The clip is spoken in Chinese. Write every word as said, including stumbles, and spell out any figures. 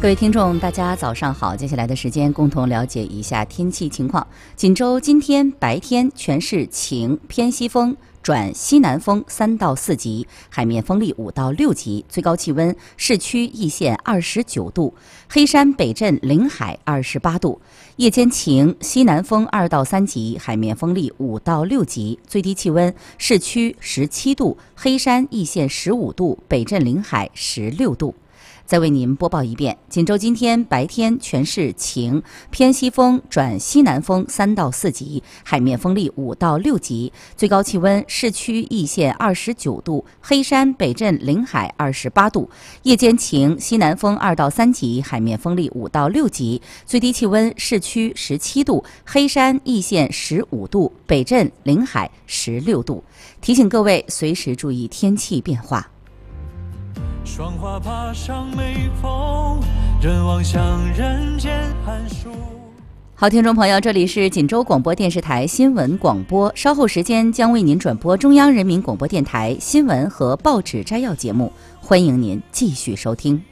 各位听众大家早上好，接下来的时间共同了解一下天气情况。锦州今天白天全市晴，偏西风转西南风三到四级，海面风力五到六级，最高气温市区易县二十九度，黑山北镇临海二十八度。夜间晴，西南风二到三级，海面风力五到六级，最低气温市区十七度，黑山易县十五度，北镇临海十六度。再为您播报一遍，锦州今天白天全市晴，偏西风转西南风三到四级，海面风力五到六级，最高气温市区易县二十九度，黑山北镇临海二十八度。夜间晴，西南风二到三级，海面风力五到六级，最低气温市区十七度，黑山易县十五度，北镇临海十六度。提醒各位随时注意天气变化。 霜花爬上眉峰，人望向人间寒暑。 好，听众朋友，这里是锦州广播电视台新闻广播，稍后时间将为您转播中央人民广播电台新闻和报纸摘要节目，欢迎您继续收听。